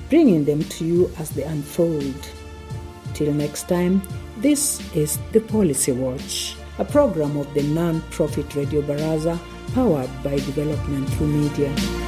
bringing them to you as they unfold. Till next time, this is The Policy Watch, a program of the non-profit Radio Baraza powered by Development Through Media.